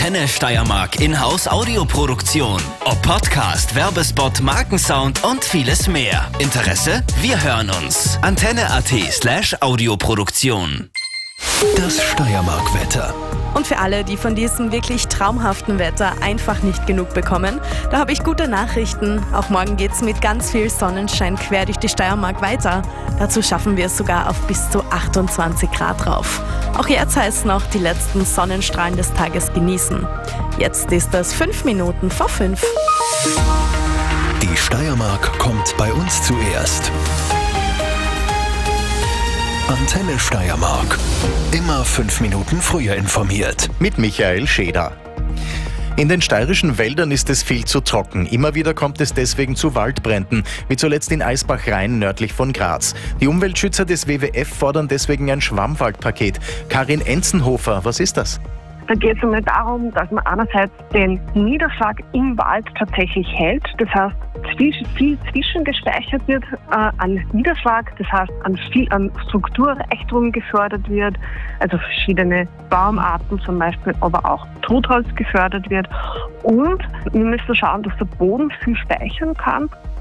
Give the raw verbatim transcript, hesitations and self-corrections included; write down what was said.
Antenne Steiermark Inhouse Audioproduktion. Ob Podcast, Werbespot, Markensound und vieles mehr. Interesse? Wir hören uns. Antenne.at slash Audioproduktion. Das Steiermark-Wetter. Und für alle, die von diesem wirklich traumhaften Wetter einfach nicht genug bekommen, da habe ich gute Nachrichten. Auch morgen geht's mit ganz viel Sonnenschein quer durch die Steiermark weiter. Dazu schaffen wir es sogar auf bis zu achtundzwanzig Grad rauf. Auch jetzt heißt noch, die letzten Sonnenstrahlen des Tages genießen. Jetzt ist es fünf Minuten vor fünf. Die Steiermark kommt bei uns zuerst. Antenne Steiermark. Immer fünf Minuten früher informiert. Mit Michael Scheder. In den steirischen Wäldern ist es viel zu trocken. Immer wieder kommt es deswegen zu Waldbränden, wie zuletzt in Eisbach-Rhein nördlich von Graz. Die Umweltschützer des W W F fordern deswegen ein Schwammwaldpaket. Karin Enzenhofer, was ist das? Da geht es einmal darum, dass man einerseits den Niederschlag im Wald tatsächlich hält. Das heißt, viel zwischengespeichert wird äh, an Niederschlag, das heißt, an, viel, an Strukturreichtum gefördert wird, also verschiedene Baumarten zum Beispiel, aber auch Totholz gefördert wird. Und wir müssen schauen, dass der Boden viel speichern kann